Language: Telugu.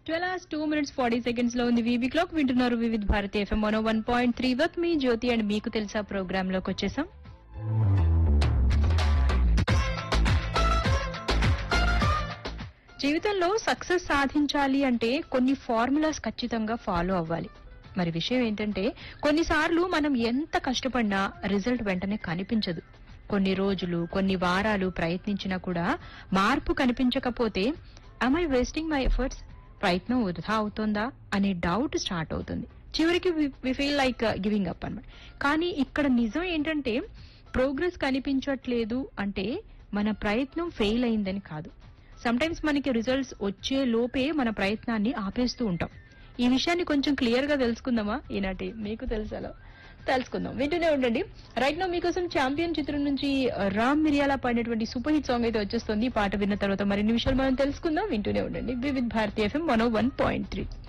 12:02 లో ఉంది వీబీ క్లాక్. వింటున్నారు వివిధ Bharati FM 101.3 with me Jyothi and మీకు తెలుసా ప్రోగ్రామ్ లోకి వచ్చేసాం. జీవితంలో సక్సెస్ సాధించాలి అంటే కొన్ని ఫార్ములాస్ ఖచ్చితంగా ఫాలో అవ్వాలి. మరి విషయం ఏంటంటే కొన్నిసార్లు మనం ఎంత కష్టపడినా రిజల్ట్ వెంటనే కనిపించదు. కొన్ని రోజులు కొన్ని వారాలు ప్రయత్నించినా కూడా మార్పు కనిపించకపోతే am I wasting my efforts? ప్రయత్నం వృధా అవుతుందా అనే డౌట్ స్టార్ట్ అవుతుంది. చివరికి we feel like giving up అన్నమాట. కానీ ఇక్కడ నిజం ఏంటంటే ప్రోగ్రెస్ కనిపించట్లేదు అంటే మన ప్రయత్నం ఫెయిల్ అయిందని కాదు. సమ్టైమ్స్ మనకి రిజల్ట్స్ వచ్చే లోపే మన ప్రయత్నాన్ని ఆపేస్తూ ఉంటాం. ఈ విషయాన్ని కొంచెం క్లియర్ గా తెలుసుకుందామా ఈనాటి మీకు తెలుసాలో తెలుసుకుందాం. వింటూనే ఉండండి. రైట్ నౌ మీకోసం ఛాంపియన్ చిత్రం నుంచి రామ్ మిరియాలా పాడినటువంటి సూపర్ హిట్ సాంగ్ అయితే వచ్చేస్తుంది. పాట విన్న తర్వాత మరిన్ని విషయాలు మనం తెలుసుకుందాం. వింటూనే ఉండండి వివిధ భారతి ఎఫ్ఎం 101.3.